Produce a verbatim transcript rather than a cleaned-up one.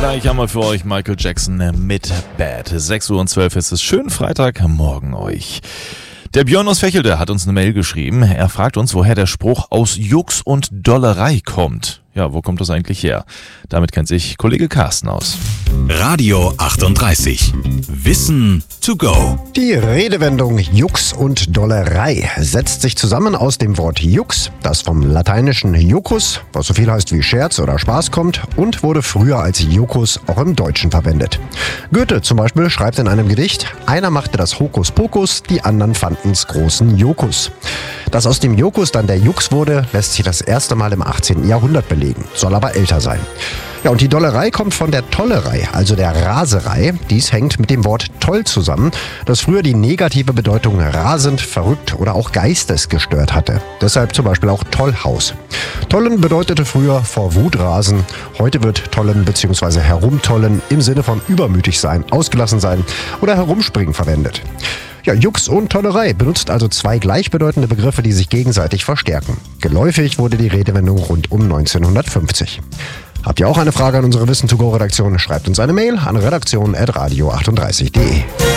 Gleich haben wir für euch Michael Jackson mit Bad. sechs Uhr und zwölf ist es. Schönen Freitagmorgen euch. Der Björn aus Fächelte hat uns eine Mail geschrieben. Er fragt uns, woher der Spruch aus Jux und Dollerei kommt. Ja, wo kommt das eigentlich her? Damit kennt sich Kollege Carsten aus. Radio achtunddreißig. Wissen to go. Die Redewendung Jux und Dollerei setzt sich zusammen aus dem Wort Jux, das vom lateinischen Jucus, was so viel heißt wie Scherz oder Spaß kommt, und wurde früher als Jucus auch im Deutschen verwendet. Goethe zum Beispiel schreibt in einem Gedicht, einer machte das Hokuspokus, die anderen fanden's großen Jokus. Dass aus dem Jokus dann der Jux wurde, lässt sich das erste Mal im achtzehnten Jahrhundert belegen, soll aber älter sein. Ja, und die Dollerei kommt von der Tollerei, also der Raserei. Dies hängt mit dem Wort toll zusammen, das früher die negative Bedeutung rasend, verrückt oder auch geistesgestört hatte. Deshalb zum Beispiel auch Tollhaus. Tollen bedeutete früher vor Wut rasen. Heute wird tollen bzw. herumtollen im Sinne von übermütig sein, ausgelassen sein oder herumspringen verwendet. Ja, Jux und Tollerei benutzt also zwei gleichbedeutende Begriffe, die sich gegenseitig verstärken. Geläufig wurde die Redewendung rund um neunzehnhundertfünfzig. Habt ihr auch eine Frage an unsere Wissen to go Redaktion? Schreibt uns eine Mail an redaktion at radio achtunddreißig punkt de.